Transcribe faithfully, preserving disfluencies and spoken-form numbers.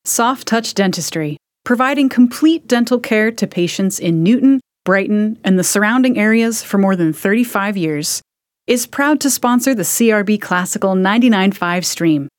Soft Touch Dentistry, providing complete dental care to patients in Newton, Brighton, and the surrounding areas for more than thirty-five years, is proud to sponsor the C R B Classical ninety-nine point five stream.